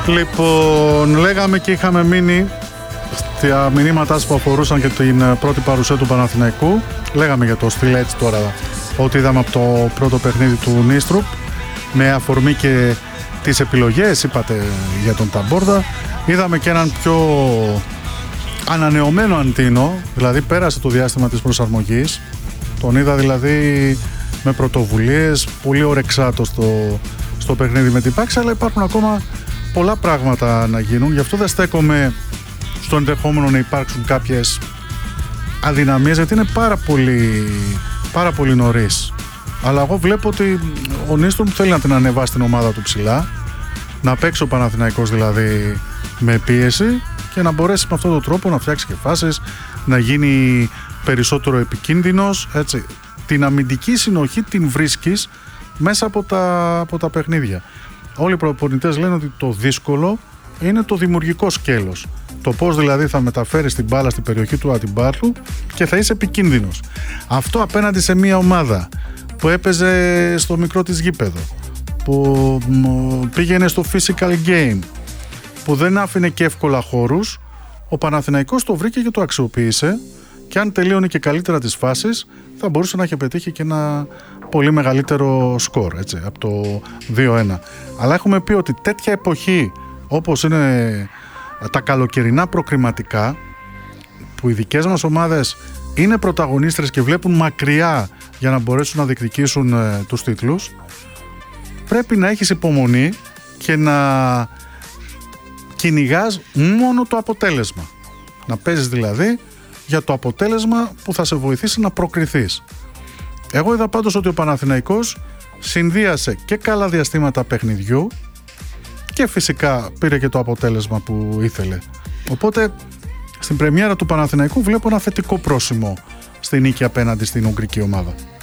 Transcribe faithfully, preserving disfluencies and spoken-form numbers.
Λοιπόν, λέγαμε και είχαμε μείνει στα μηνύματά που αφορούσαν και την πρώτη παρουσία του Παναθηναϊκού. Λέγαμε για το στυλ έτσι τώρα, ότι είδαμε από το πρώτο παιχνίδι του Νίστρουπ, με αφορμή και τις επιλογές, είπατε για τον Ταμπόρδα. Είδαμε και έναν πιο ανανεωμένο Αντίνο, δηλαδή πέρασε το διάστημα της προσαρμογής. Τον είδα δηλαδή με πρωτοβουλίες, πολύ ορεξάτο στο, στο παιχνίδι με την Πάξη, αλλά υπάρχουν ακόμα πολλά πράγματα να γίνουν. Γι' αυτό δεν στέκομαι στο ενδεχόμενο να υπάρξουν κάποιες αδυναμίες, γιατί είναι πάρα πολύ, πάρα πολύ νωρίς. Αλλά εγώ βλέπω ότι ο Νίστρουπ θέλει να την ανεβάσει την ομάδα του ψηλά, να παίξει ο Παναθηναϊκός δηλαδή με πίεση και να μπορέσει με αυτόν τον τρόπο να φτιάξει και φάσεις, να γίνει περισσότερο επικίνδυνος, έτσι. Την αμυντική συνοχή την βρίσκεις μέσα από τα, από τα παιχνίδια. Όλοι οι προπονητές λένε ότι το δύσκολο είναι το δημιουργικό σκέλος. Το πώς δηλαδή θα μεταφέρεις την μπάλα στην περιοχή του αντιπάλου και θα είσαι επικίνδυνος. Αυτό απέναντι σε μια ομάδα που έπαιζε στο μικρό της γήπεδο, που πήγαινε στο physical game, που δεν άφηνε και εύκολα χώρους, ο Παναθηναϊκός το βρήκε και το αξιοποίησε, και αν τελείωνε και καλύτερα τις φάσεις θα μπορούσε να έχει πετύχει και ένα πολύ μεγαλύτερο σκορ, έτσι, από το δύο ένα. Αλλά έχουμε πει ότι τέτοια εποχή όπως είναι τα καλοκαιρινά προκριματικά, που οι δικές μας ομάδες είναι πρωταγωνίστρες και βλέπουν μακριά για να μπορέσουν να διεκδικήσουν ε, τους τίτλους, πρέπει να έχεις υπομονή και να κυνηγάς μόνο το αποτέλεσμα. Να παίζεις δηλαδή για το αποτέλεσμα που θα σε βοηθήσει να προκριθείς. Εγώ είδα πάντως ότι ο Παναθηναϊκός συνδύασε και καλά διαστήματα παιχνιδιού και φυσικά πήρε και το αποτέλεσμα που ήθελε. Οπότε στην πρεμιέρα του Παναθηναϊκού βλέπω ένα θετικό πρόσημο στη νίκη απέναντι στην Ουγγρική ομάδα.